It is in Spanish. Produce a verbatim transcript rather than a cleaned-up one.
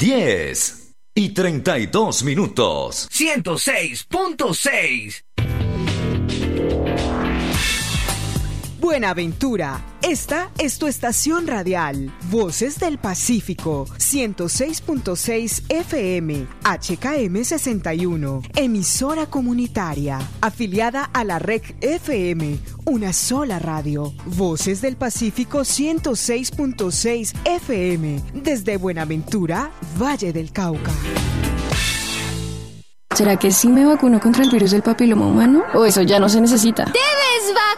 diez y treinta y dos minutos. ciento seis punto seis. Buenaventura, esta es tu estación radial. Voces del Pacífico, ciento seis punto seis F M, H K M sesenta y uno, emisora comunitaria, afiliada a la R E C F M, una sola radio. Voces del Pacífico ciento seis punto seis F M, desde Buenaventura, Valle del Cauca. ¿Será que sí me vacuno contra el virus del papiloma humano? ¿O eso ya no se necesita? ¡Debes